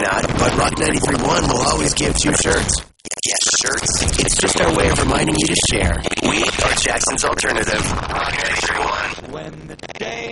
not, but Rock 93.1 will always give 2 shirts. Yes, shirts. It's just our way of reminding you to share. We are Jackson's Alternative. Rock 93.1. When the day